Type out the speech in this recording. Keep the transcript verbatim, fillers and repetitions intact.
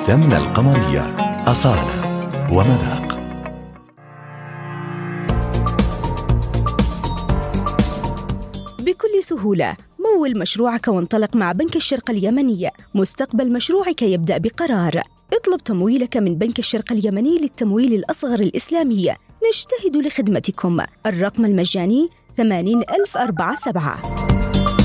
السمنة القمرية أصالة ومذاق. بكل سهولة مول مشروعك وانطلق مع بنك الشرق اليمني. مستقبل مشروعك يبدأ بقرار. اطلب تمويلك من بنك الشرق اليمني للتمويل الأصغر الإسلامي. نجتهد لخدمتكم. الرقم المجاني ثمانين ألف أربعة سبعة.